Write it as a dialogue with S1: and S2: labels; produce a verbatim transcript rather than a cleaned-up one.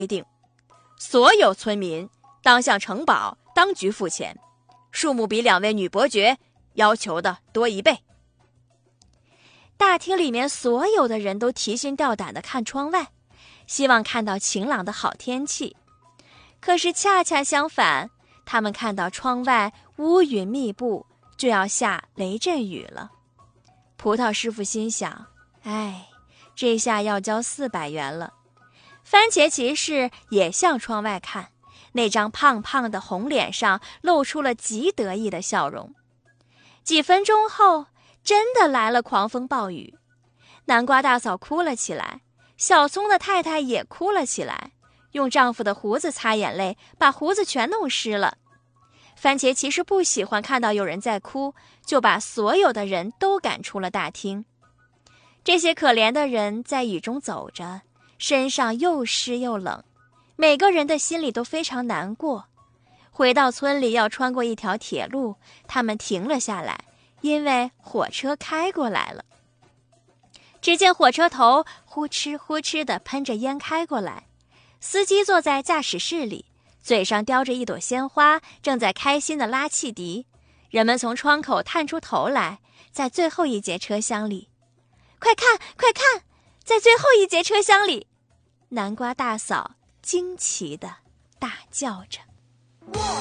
S1: 定，所有村民当向城堡当局付钱，数目比两位女伯爵要求的多一倍。大厅里面所有的人都提心吊胆地看窗外，希望看到晴朗的好天气。可是恰恰相反，他们看到窗外乌云密布，就要下雷阵雨了。葡萄师傅心想，哎，这下要交四百元了。番茄骑士也向窗外看，那张胖胖的红脸上露出了极得意的笑容。几分钟后，真的来了狂风暴雨，南瓜大嫂哭了起来，小葱的太太也哭了起来，用丈夫的胡子擦眼泪，把胡子全弄湿了。番茄骑士不喜欢看到有人在哭，就把所有的人都赶出了大厅。这些可怜的人在雨中走着，身上又湿又冷，每个人的心里都非常难过。回到村里要穿过一条铁路，他们停了下来，因为火车开过来了。只见火车头呼哧呼哧地喷着烟开过来，司机坐在驾驶室里，嘴上叼着一朵鲜花，正在开心地拉汽笛。人们从窗口探出头来，在最后一节车厢里，快看快看，在最后一节车厢里，南瓜大嫂惊奇地大叫着。